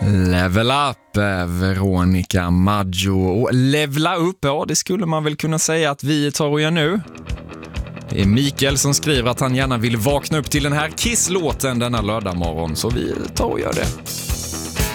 Level up, Veronica Maggio. Och levla upp, ja det skulle man väl kunna säga att vi tar och gör nu. Det är Mikael som skriver att han gärna vill vakna upp till den här Kiss-låten denna lördag morgon, så vi tar och gör det.